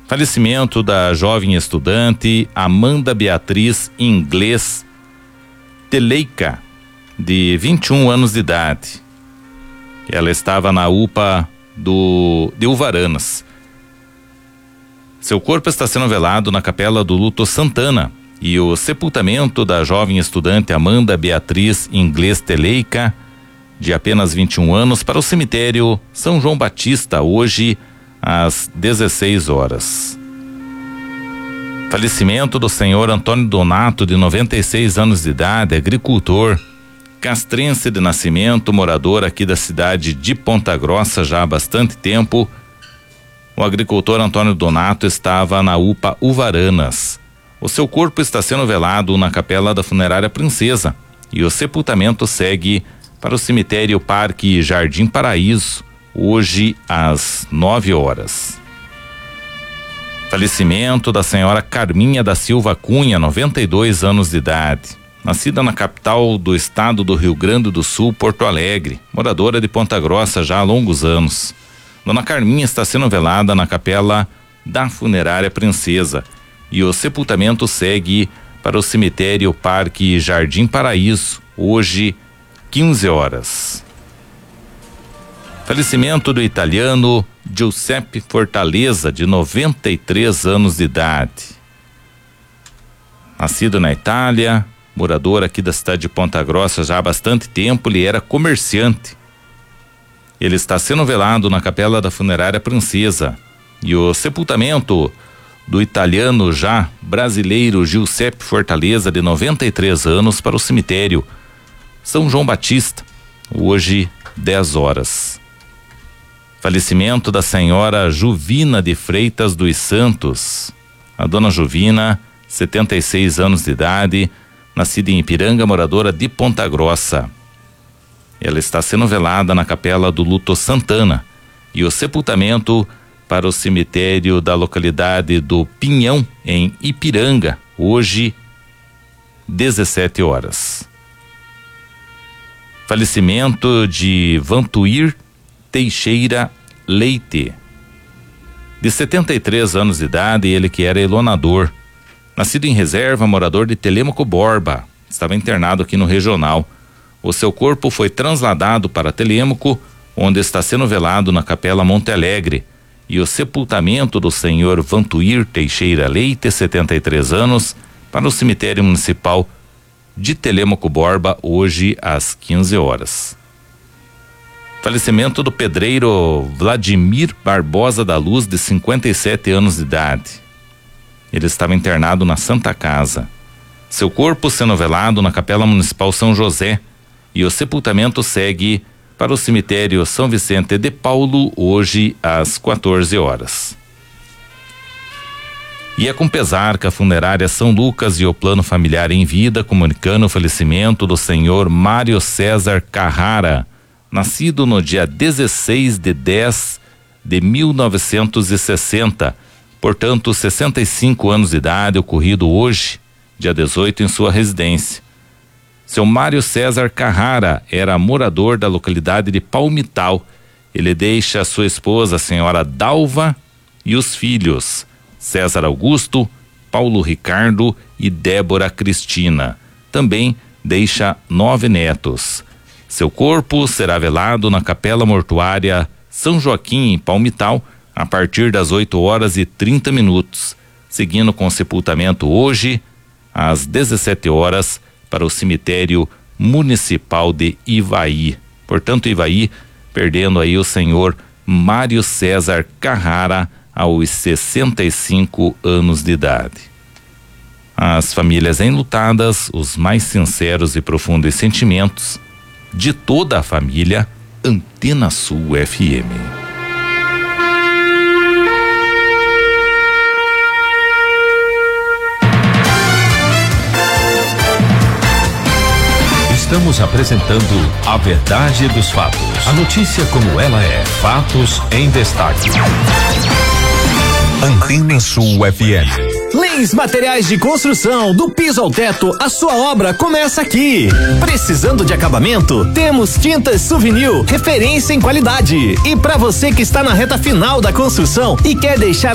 Falecimento da jovem estudante Amanda Beatriz Inglês Teleica, de 21 anos de idade. Ela estava na UPA de Uvaranas. Seu corpo está sendo velado na Capela do Luto Santana e o sepultamento da jovem estudante Amanda Beatriz Inglês Teleica, de apenas 21 anos, para o cemitério São João Batista, hoje às 16 horas. Falecimento do senhor Antônio Donato, de 96 anos de idade, agricultor, castrense de nascimento, morador aqui da cidade de Ponta Grossa já há bastante tempo. O agricultor Antônio Donato estava na UPA Uvaranas. O seu corpo está sendo velado na Capela da Funerária Princesa e o sepultamento segue para o cemitério Parque Jardim Paraíso, hoje às 9 horas. Falecimento da senhora Carminha da Silva Cunha, 92 anos de idade, nascida na capital do estado do Rio Grande do Sul, Porto Alegre, moradora de Ponta Grossa já há longos anos. Dona Carminha está sendo velada na Capela da Funerária Princesa e o sepultamento segue para o cemitério Parque Jardim Paraíso, hoje 15 horas. Falecimento do italiano Giuseppe Fortaleza, de 93 anos de idade. Nascido na Itália, morador aqui da cidade de Ponta Grossa já há bastante tempo, ele era comerciante. Ele está sendo velado na Capela da Funerária Princesa e o sepultamento do italiano já brasileiro Giuseppe Fortaleza, de 93 anos, para o cemitério São João Batista, hoje 10 horas. Falecimento da senhora Juvina de Freitas dos Santos. A dona Juvina, 76 anos de idade, nascida em Ipiranga, moradora de Ponta Grossa. Ela está sendo velada na Capela do Luto Santana e o sepultamento para o cemitério da localidade do Pinhão, em Ipiranga, hoje 17 horas. Falecimento de Vantuir Teixeira Leite, de 73 anos de idade, ele que era elonador, nascido em Reserva, morador de Telêmaco Borba, estava internado aqui no regional. O seu corpo foi trasladado para Telêmaco, onde está sendo velado na Capela Monte Alegre, e o sepultamento do senhor Vantuir Teixeira Leite, 73 anos, para o cemitério municipal de Telêmaco Borba, hoje às 15 horas. Falecimento do pedreiro Vladimir Barbosa da Luz, de 57 anos de idade. Ele estava internado na Santa Casa. Seu corpo sendo velado na Capela Municipal São José e o sepultamento segue para o cemitério São Vicente de Paulo, hoje às 14 horas. E é com pesar que a funerária São Lucas e o Plano Familiar em Vida comunicando o falecimento do senhor Mário César Carrara, nascido no dia 16 de 10 de 1960, portanto 65 anos de idade, ocorrido hoje, dia 18, em sua residência. Seu Mário César Carrara era morador da localidade de Palmital. Ele deixa sua esposa, a senhora Dalva, e os filhos César Augusto, Paulo Ricardo e Débora Cristina. Também deixa 9 netos. Seu corpo será velado na Capela Mortuária São Joaquim, em Palmital, a partir das 8h30, seguindo com o sepultamento hoje às 17 horas para o cemitério municipal de Ivaí. Portanto, Ivaí perdendo aí o senhor Mário César Carrara aos 65 anos de idade. As famílias enlutadas, os mais sinceros e profundos sentimentos de toda a família. Antena Sul FM. Estamos apresentando a verdade dos fatos. A notícia como ela é. Fatos em destaque. Antena Sul FM. Lins Materiais de Construção, do piso ao teto, a sua obra começa aqui. Precisando de acabamento? Temos Tintas Souvenir, referência em qualidade. E para você que está na reta final da construção e quer deixar